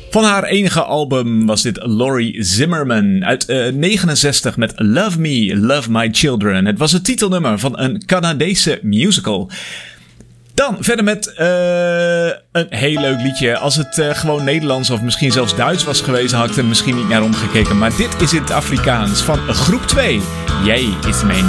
Van haar enige album was dit Laurie Zimmerman uit 69 met Love Me, Love My Children. Het was het titelnummer van een Canadese musical. Dan verder met een heel leuk liedje. Als het gewoon Nederlands of misschien zelfs Duits was geweest, had ik er misschien niet naar omgekeken. Maar dit is in het Afrikaans van groep 2. Jij is mijn